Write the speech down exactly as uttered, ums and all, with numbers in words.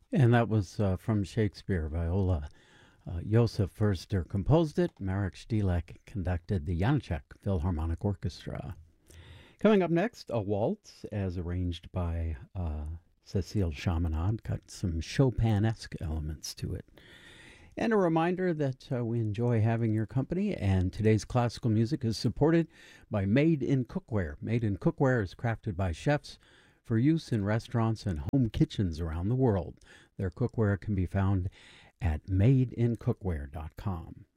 And that was uh, from Shakespeare. Viola uh, Josef Förster composed it. Marek Stilek conducted the Janacek Philharmonic Orchestra. Coming up next, a waltz as arranged by uh, Cecile Chaminade. Got some Chopin-esque elements to it. And a reminder that uh, we enjoy having your company, and today's classical music is supported by Made in Cookware. Made in Cookware is crafted by chefs for use in restaurants and home kitchens around the world. Their cookware can be found at made in cookware dot com.